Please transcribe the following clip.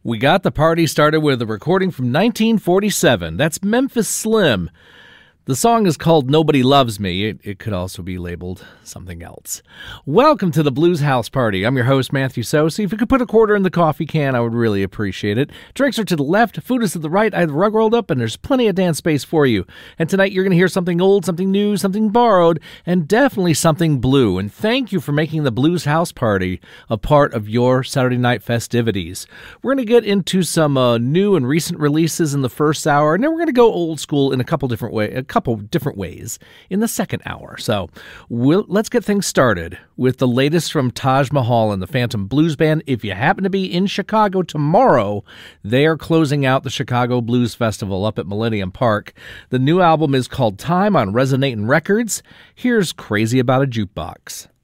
We got the party started with a recording from 1947. That's Memphis Slim. The song is called Nobody Loves Me. It could also be labeled something else. Welcome to the Blues House Party. I'm your host, Matthew Sosi. If you could put a quarter in the coffee can, I would really appreciate it. Drinks are to the left, food is to the right. I have the rug rolled up, and there's plenty of dance space for you. And tonight you're going to hear something old, something new, something borrowed, and definitely something blue. And thank you for making the Blues House Party a part of your Saturday night festivities. We're going to get into some new and recent releases in the first hour, and then we're going to go old school in a couple different ways in the second hour. So let's get things started with the latest from Taj Mahal and the Phantom Blues Band. If you happen to be in Chicago tomorrow, they are closing out the Chicago Blues Festival up at Millennium Park. The new album is called Time on Resonating Records. Here's Crazy About a Jukebox.